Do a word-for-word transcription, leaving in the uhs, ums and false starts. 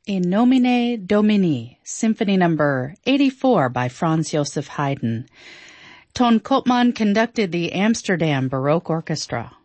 In Nomine Domini, Symphony Number eighty-four by Franz Joseph Haydn. Ton Koopman conducted the Amsterdam Baroque Orchestra.